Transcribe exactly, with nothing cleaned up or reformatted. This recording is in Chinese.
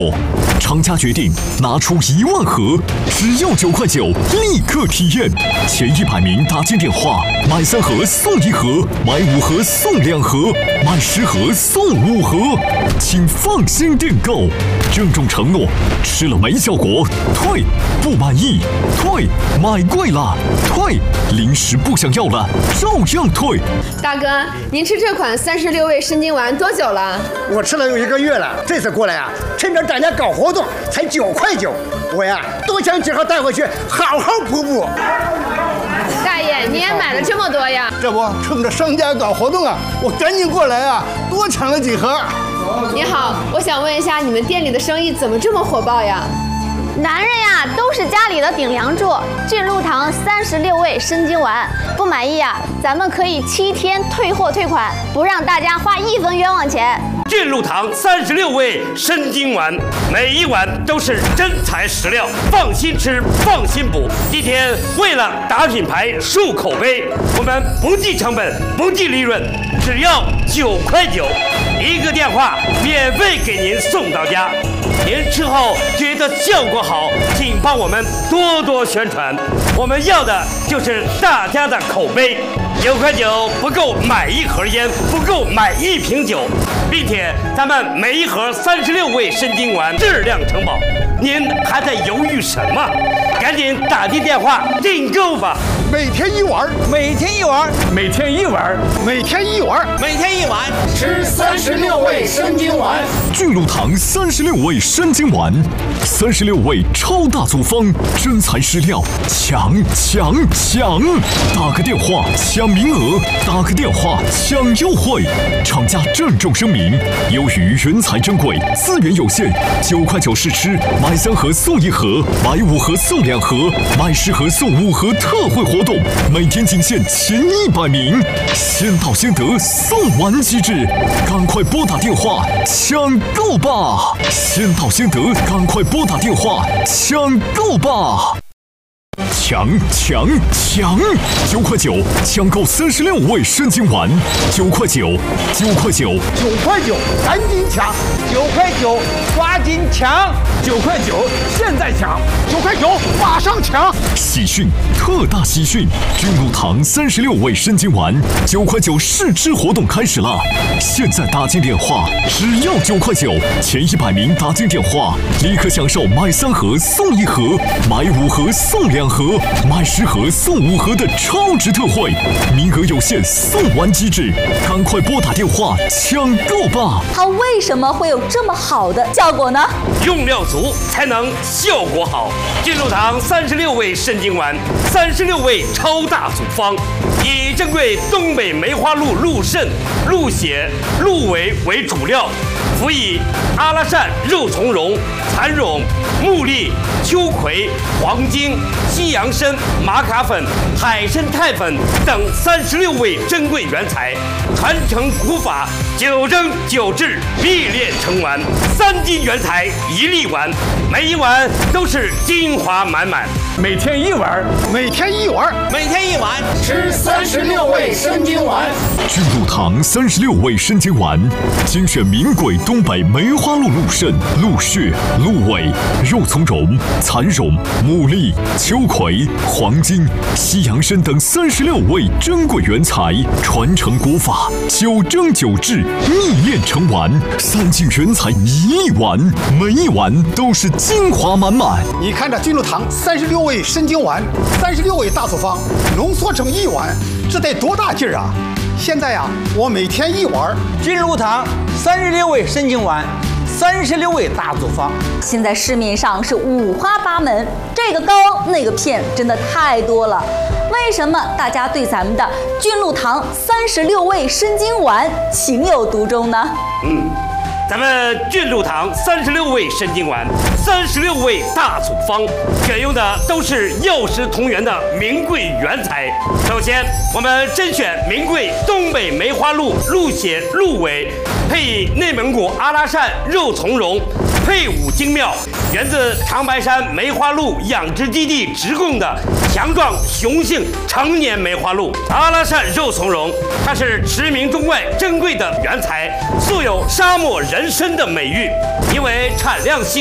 厂家决定拿出一万盒，只要九块九，立刻体验。前一百名打进电话，买三盒送一盒，买五盒送两盒，买十盒送五盒，请放心订购。郑重承诺，吃了没效果退，不满意退，买贵了退，零食不想要了照样退。 大哥，您吃这款三十六味参金丸多久了？ 我吃了有一个月了，这次过来啊，趁着大家搞活动，才九块九，我呀多想几盒带回去，好好补补。 大爷，你也买了这么多呀？ 这不，趁着商家搞活动啊，我赶紧过来啊，多抢了几盒。 你好，我想问一下，你们店里的生意怎么这么火爆呀？ 男人呀，都是家里的顶梁柱。俊禄堂三十六味参金丸，不满意啊，咱们可以七天退货退款，不让大家花一分冤枉钱。 俊禄堂三十六味参金丸，每一碗都是真材实料，放心吃，放心补。今天为了打品牌、树口碑，我们不计成本，不计利润，只要九块九，一个电话免费给您送到家。您吃后觉得效果好，请帮我们多多宣传。我们要的就是大家的口碑。九块九不够买一盒烟，不够买一瓶酒，并且咱们每一盒三十六味参金丸质量承保。您还在犹豫什么？赶紧打进电话订购吧！ 每天一碗， 每天一碗， 每天一碗， 每天一碗， 每天一碗， 吃三十六味参金丸。 俊禄堂三十六味参金丸，三十六味超大组方，真材实料，抢抢抢！打个电话抢名额，打个电话抢优惠。厂家郑重声明：由于原材珍贵，资源有限，九块九试吃，买三盒送一盒，买五盒送两盒，买十盒送五盒特惠活动，每天仅限前一百名，先到先得，送完即止，赶快拨打电话抢购吧！先到先得，赶快拨打电话抢购吧！抢抢抢！九块九抢购三十六味参金丸，九块九，九块九， 九块九，赶紧抢！ 九块九，抓紧抢！ 九块九，现在抢！ 九块九，马上抢！ 喜讯，特大喜讯！俊禄堂三十六味参金丸，九块九试吃活动开始了！现在打进电话，只要九块九，前一百名打进电话，立刻享受买三盒送一盒，买五盒送两盒，买十盒送五盒的超值特惠，名额有限，送完即止，赶快拨打电话抢购吧！ 它为什么会有这么好的效果呢？ 用料足才能效果好。俊禄堂三十六味参金丸，三十六味超大组方，以珍贵东北梅花鹿鹿肾、鹿血、鹿尾为主料，辅以阿拉善肉苁蓉、蚕蓉、木栗、秋葵、黄精、西洋参、玛卡粉、海参肽粉等三十六味珍贵原材，传承古法，九蒸九制，秘炼成丸，三斤原材一粒丸，每一碗都是精华满满。 每天一碗， 每天一碗， 每天一碗， 吃三十六味参金丸。 俊禄堂三十六味参金丸，精选名贵东北梅花鹿鹿肾、鹿血、鹿尾、肉苁蓉、蚕蓉、木栗、秋葵、黄精、西洋参等三十六味珍贵原材，传承古法，九蒸九制，秘炼成丸，三斤原材一粒丸，每一碗都是精华满满。 你看这俊禄堂三十六味参金丸，三十六味大组方浓缩成一碗，这得多大劲儿啊！现在呀、啊，我每天一碗。 俊禄堂三十六味参金丸，三十六味大组方。 现在市面上是五花八门，这个膏那个片真的太多了。为什么大家对咱们的俊禄堂三十六味参金丸情有独钟呢？ 嗯。咱们俊禄堂三十六味参金丸，三十六味大组方，选用的都是药食同源的名贵原材。首先，我们甄选名贵东北梅花鹿鹿血、鹿尾， 配以内蒙古阿拉善肉苁蓉，配伍精妙，源自长白山梅花鹿养殖基地直供的强壮雄性成年梅花鹿。阿拉善肉苁蓉，它是驰名中外珍贵的原材，素有沙漠人参的美誉，因为产量细。